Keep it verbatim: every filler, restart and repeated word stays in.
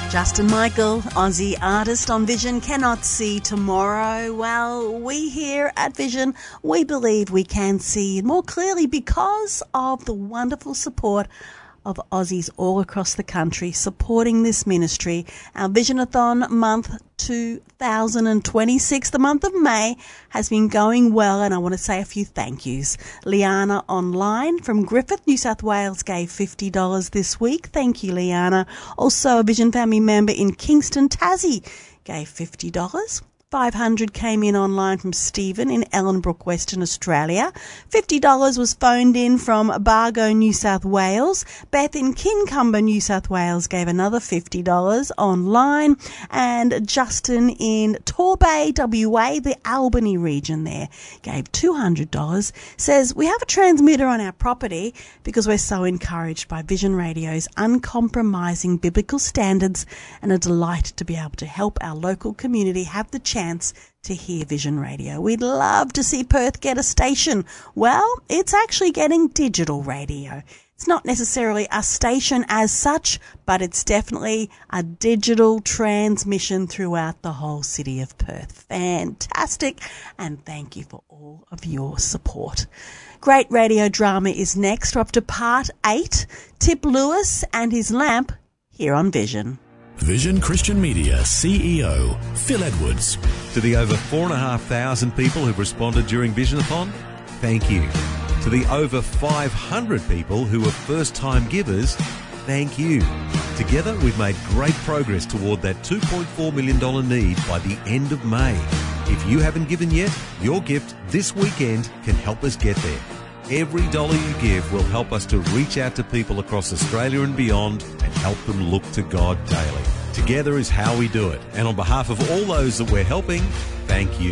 Justin Michael, Aussie artist on Vision, cannot see tomorrow. Well, we here at Vision, we believe we can see more clearly because of the wonderful support of Aussies all across the country supporting this ministry. Our Visionathon month two thousand twenty-six, the month of May, has been going well, and I want to say a few thank yous. Liana Online from Griffith, New South Wales, gave fifty dollars this week. Thank you, Liana. Also, a Vision family member in Kingston, Tassie, gave fifty dollars. five hundred dollars came in online from Stephen in Ellenbrook, Western Australia. fifty dollars was phoned in from Bargo, New South Wales. Beth in Kincumber, New South Wales, gave another fifty dollars online. And Justin in Torbay, W A, the Albany region there, gave two hundred dollars. Says, we have a transmitter on our property because we're so encouraged by Vision Radio's uncompromising biblical standards, and a delight to be able to help our local community have the chance to hear Vision Radio. We'd love to see Perth get a station. Well, it's actually getting digital radio. It's not necessarily a station as such, but it's definitely a digital transmission throughout the whole city of Perth. Fantastic, and thank you for all of your support. Great radio drama is next. We're up to part eight. Tip Lewis and his lamp here on Vision. Vision Christian Media C E O Phil Edwards. To the over four thousand five hundred people who've responded during Visionathon, thank you. To the over five hundred people who are first-time givers, thank you. Together, we've made great progress toward that two point four million dollars need by the end of May. If you haven't given yet, your gift this weekend can help us get there. Every dollar you give will help us to reach out to people across Australia and beyond and help them look to God daily. Together is how we do it. And on behalf of all those that we're helping, thank you.